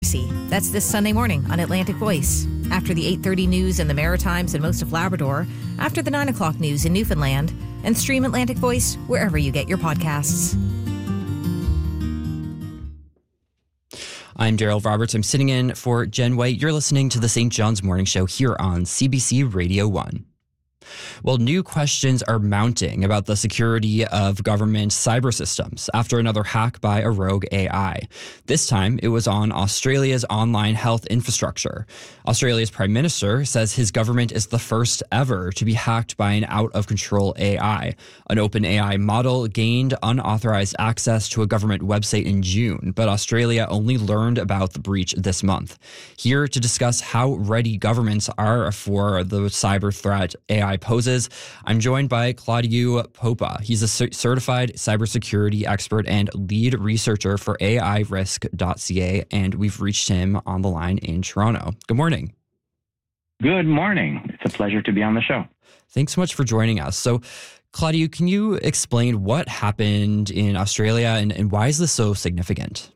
Dixie. That's this Sunday morning on Atlantic Voice. After the 8:30 news in the Maritimes and most of Labrador, after the 9 o'clock news in Newfoundland, and stream Atlantic Voice wherever you get your podcasts. I'm Daryl Roberts. I'm sitting in for Jen White. You're listening to the St. John's Morning Show here on CBC Radio 1. Well, new questions are mounting about the security of government cyber systems after another hack by a rogue AI. This time, it was on Australia's online health infrastructure. Australia's Prime Minister says his government is the first ever to be hacked by an out-of-control AI. An OpenAI model gained unauthorized access to a government website in June, but Australia only learned about the breach this month. Here to discuss how ready governments are for the cyber threat AI poses, I'm joined by Claudiu Popa. He's a certified cybersecurity expert and lead researcher for AIRisk.ca, and we've reached him on the line in Toronto. Good morning. Good morning. It's a pleasure to be on the show. Thanks so much for joining us. So, Claudiu, can you explain what happened in Australia and why is this so significant?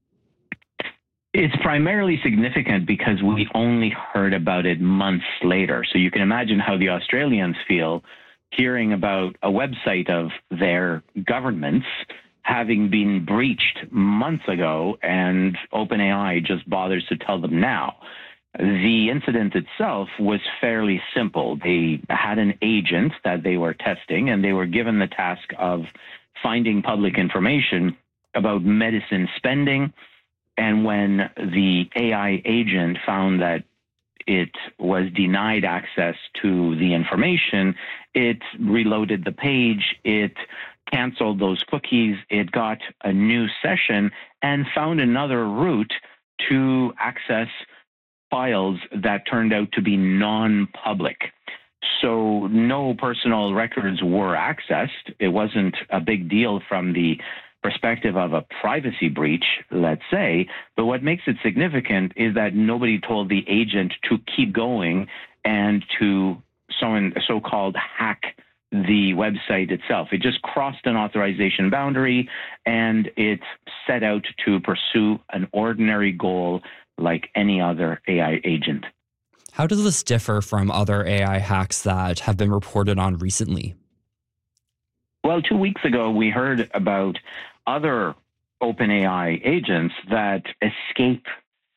It's primarily significant because we only heard about it months later. So you can imagine how the Australians feel hearing about a website of their governments having been breached months ago, and OpenAI just bothers to tell them now. The incident itself was fairly simple. They had an agent that they were testing, and they were given the task of finding public information about medicine spending. And when the AI agent found that it was denied access to the information, it reloaded the page, it canceled those cookies, it got a new session and found another route to access files that turned out to be non-public. So no personal records were accessed. It wasn't a big deal from the perspective of a privacy breach, let's say, but what makes it significant is that nobody told the agent to keep going and to so-called hack the website itself. It just crossed an authorization boundary and it set out to pursue an ordinary goal like any other AI agent. How does this differ from other AI hacks that have been reported on recently? Well, 2 weeks ago, we heard about other OpenAI agents that escape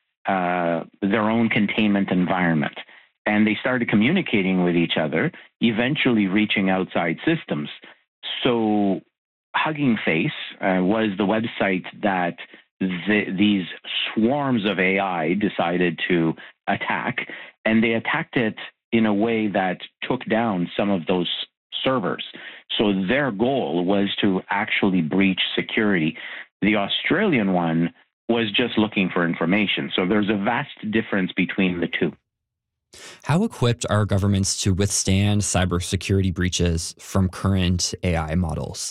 their own containment environment. And they started communicating with each other, eventually reaching outside systems. So Hugging Face was the website that these swarms of AI decided to attack. And they attacked it in a way that took down some of those servers. So their goal was to actually breach security. The Australian one was just looking for information. So there's a vast difference between the two. How equipped are governments to withstand cybersecurity breaches from current AI models?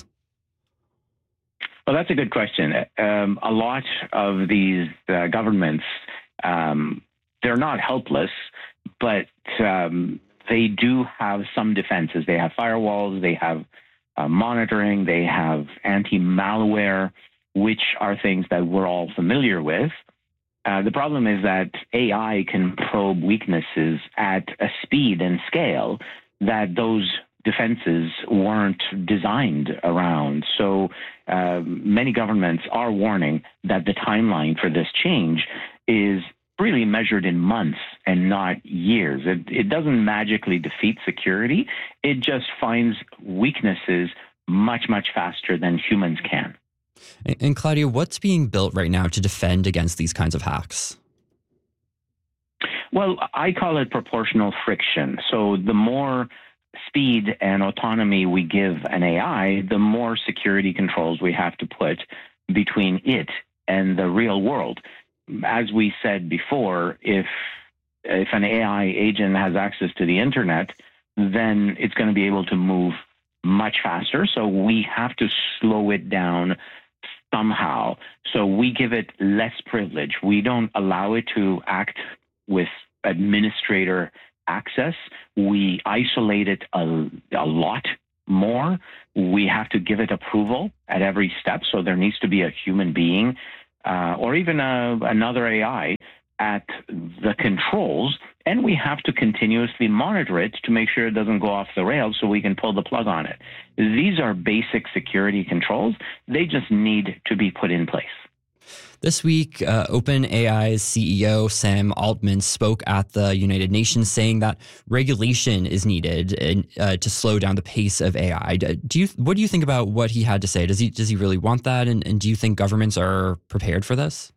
Well, that's a good question. A lot of these governments, they're not helpless, but they do have some defenses. They have firewalls, they have monitoring, they have anti-malware, which are things that we're all familiar with. The problem is that AI can probe weaknesses at a speed and scale that those defenses weren't designed around. So many governments are warning that the timeline for this change is really measured in months and not years. It doesn't magically defeat security. It just finds weaknesses much, much faster than humans can. And Claudia, what's being built right now to defend against these kinds of hacks? Well, I call it proportional friction. So the more speed and autonomy we give an AI, the more security controls we have to put between it and the real world. As we said before, if an AI agent has access to the internet, then it's going to be able to move much faster. So we have to slow it down somehow. So we give it less privilege. We don't allow it to act with administrator access. We isolate it a lot more. We have to give it approval at every step. So there needs to be a human being or even another AI at the controls, and we have to continuously monitor it to make sure it doesn't go off the rails so we can pull the plug on it. These are basic security controls. They just need to be put in place. This week, OpenAI's CEO, Sam Altman, spoke at the United Nations saying that regulation is needed to slow down the pace of AI. What do you think about what he had to say? Does he really want that? And do you think governments are prepared for this?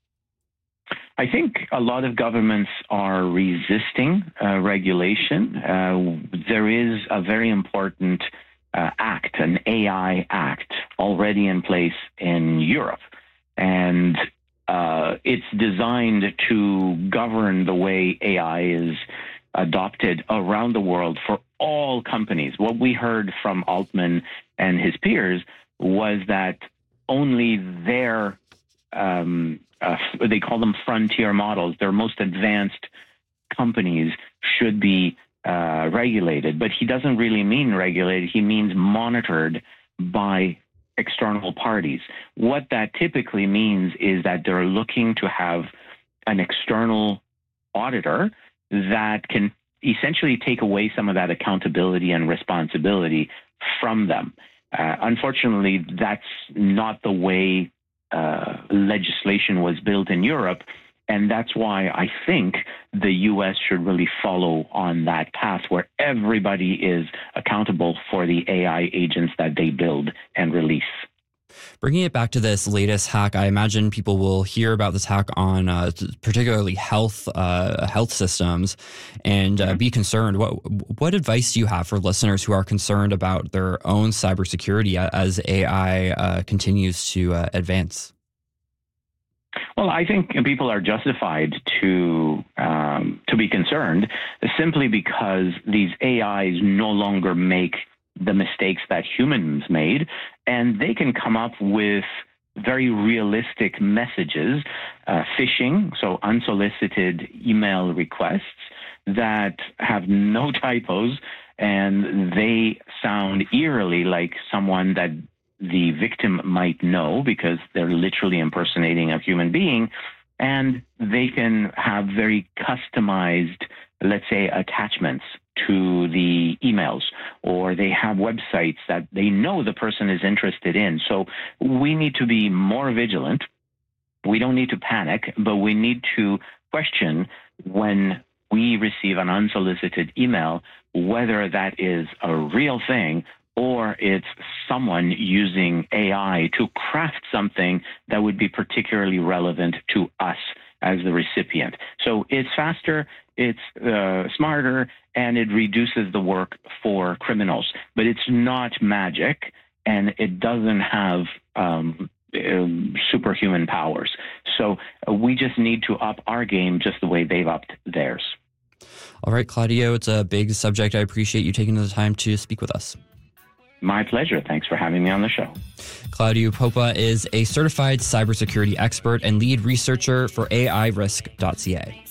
I think a lot of governments are resisting regulation. There is a very important act, an AI Act, already in place in Europe. And it's designed to govern the way AI is adopted around the world for all companies. What we heard from Altman and his peers was that only their they call them frontier models, their most advanced companies should be regulated. But he doesn't really mean regulated. He means monitored by external parties. What that typically means is that they're looking to have an external auditor that can essentially take away some of that accountability and responsibility from them. Unfortunately, that's not the way legislation was built in Europe. And that's why I think the U.S. should really follow on that path where everybody is accountable for the AI agents that they build and release. Bringing it back to this latest hack, I imagine people will hear about this hack on particularly health systems and be concerned. What advice do you have for listeners who are concerned about their own cybersecurity as AI continues to advance? Well, I think people are justified to be concerned simply because these AIs no longer make the mistakes that humans made, and they can come up with very realistic messages, phishing, so unsolicited email requests that have no typos, and they sound eerily like someone that the victim might know because they're literally impersonating a human being, and they can have very customized, let's say, attachments to the emails, or they have websites that they know the person is interested in. So we need to be more vigilant. We don't need to panic, but we need to question when we receive an unsolicited email, whether that is a real thing or it's someone using AI to craft something that would be particularly relevant to us as the recipient. So it's faster, it's smarter, and it reduces the work for criminals. But it's not magic, and it doesn't have superhuman powers. So we just need to up our game just the way they've upped theirs. All right, Claudio, it's a big subject. I appreciate you taking the time to speak with us. My pleasure. Thanks for having me on the show. Claudio Popa is a certified cybersecurity expert and lead researcher for AIRisk.ca.